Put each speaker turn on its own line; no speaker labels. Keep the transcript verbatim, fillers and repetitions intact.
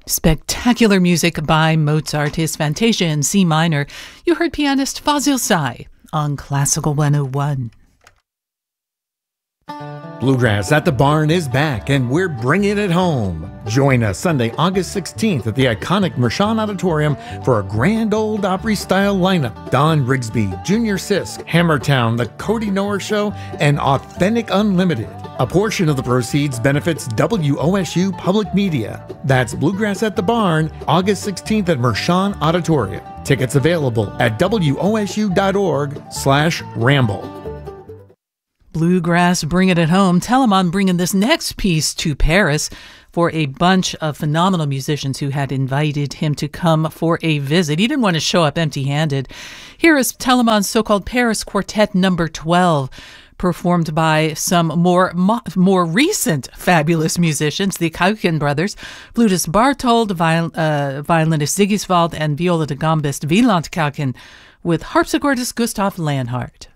Spectacular music by Mozart, his Fantasia in C minor. You heard pianist Fazil Say on Classical one oh one.
Bluegrass at the Barn is back, and we're bringing it home. Join us Sunday, August sixteenth at the iconic Mershon Auditorium for a grand old Opry-style lineup. Don Rigsby, Junior Sisk, Hammertown, The Cody Noer Show, and Authentic Unlimited. A portion of the proceeds benefits W O S U Public Media. That's Bluegrass at the Barn, August sixteenth at Mershon Auditorium. Tickets available at W O S U dot org slash ramble.
Bluegrass bringing it home. Telemann bringing this next piece to Paris for a bunch of phenomenal musicians who had invited him to come for a visit. He didn't want to show up empty-handed. Here is Telemann's so-called Paris Quartet number twelve, performed by some more more recent fabulous musicians, the Kaukin brothers, flutist Barthold, viol, uh, violinist Sigiswald, and viola da gambist Wieland Kaukin, with harpsichordist Gustav Leonhardt.